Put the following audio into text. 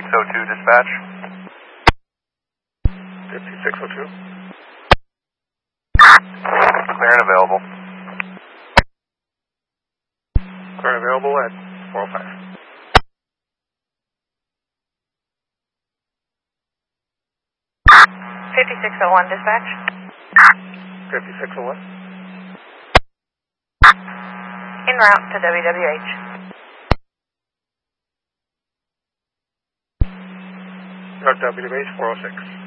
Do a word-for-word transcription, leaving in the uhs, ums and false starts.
oh two, dispatch. fifty-six oh two. Clear and available. Clear and available at four oh five. fifty-six oh one, dispatch. fifty-six oh one. En route to W W H. Route W W H four oh six.